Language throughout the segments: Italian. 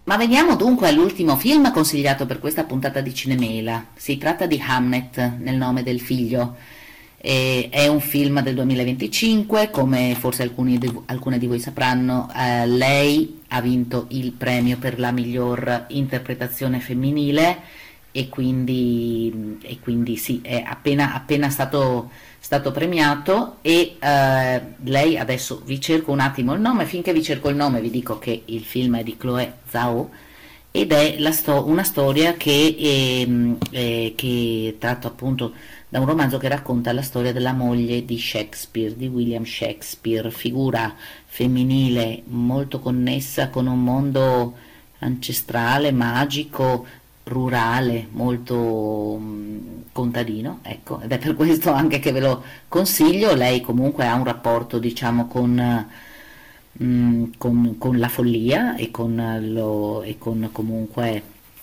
Ma veniamo dunque all'ultimo film consigliato per questa puntata di Cinemela. Si tratta di Hamnet, nel nome del figlio. È un film del 2025, come forse alcune di voi sapranno, lei ha vinto il premio per la miglior interpretazione femminile e quindi sì, è appena stato premiato e lei adesso vi cerco un attimo il nome, finché vi cerco il nome vi dico che il film è di Chloé Zhao ed è una storia che è tratto appunto da un romanzo che racconta la storia della moglie di Shakespeare, di William Shakespeare, figura femminile molto connessa con un mondo ancestrale, magico, rurale, molto contadino, ecco, ed è per questo anche che ve lo consiglio. Lei comunque ha un rapporto, diciamo, con la follia e con comunque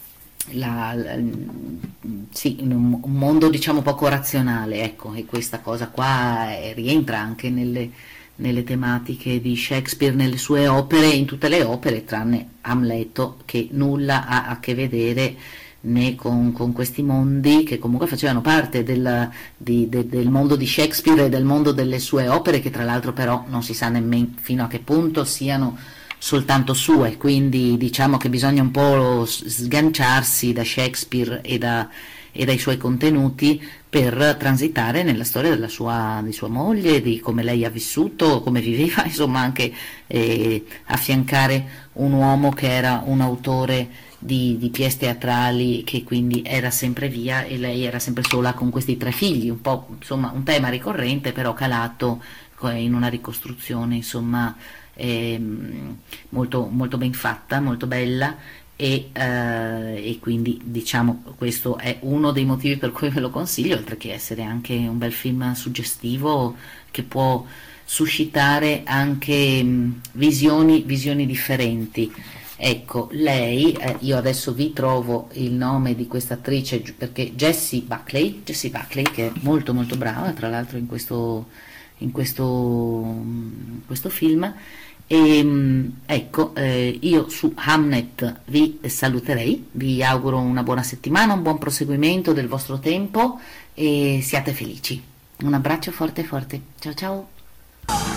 sì, un mondo diciamo poco razionale, ecco, e questa cosa qua rientra anche nelle tematiche di Shakespeare, nelle sue opere, in tutte le opere, tranne Amleto, che nulla ha a che vedere né con questi mondi che comunque facevano parte del mondo di Shakespeare e del mondo delle sue opere, che tra l'altro però non si sa nemmeno fino a che punto siano soltanto sue, quindi diciamo che bisogna un po' sganciarsi da Shakespeare e dai suoi contenuti per transitare nella storia di sua moglie, di come lei ha vissuto, come viveva, insomma anche affiancare un uomo che era un autore di pièce teatrali, che quindi era sempre via e lei era sempre sola con questi tre figli, un po' insomma un tema ricorrente però calato in una ricostruzione insomma molto, molto ben fatta, molto bella e quindi diciamo questo è uno dei motivi per cui ve lo consiglio, oltre che essere anche un bel film suggestivo che può suscitare anche visioni differenti. Ecco, lei, io adesso vi trovo il nome di questa attrice perché Jessie Buckley, che è molto molto brava, tra l'altro in questo film. Ecco, io su Hamnet vi saluterei, vi auguro una buona settimana, un buon proseguimento del vostro tempo e siate felici. Un abbraccio forte forte, ciao ciao!